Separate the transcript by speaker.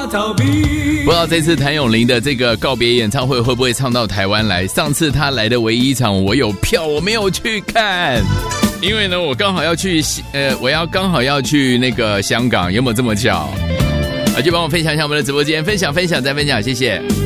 Speaker 1: 逃避。
Speaker 2: 不知道这次谭咏麟的这个告别演唱会会不会唱到台湾来？上次他来的唯一一场我有票，我没有去看，因为呢我刚好要去刚好要去那个香港，有没有这么巧？就帮我分享一下我们的直播间，分享再分享，谢谢。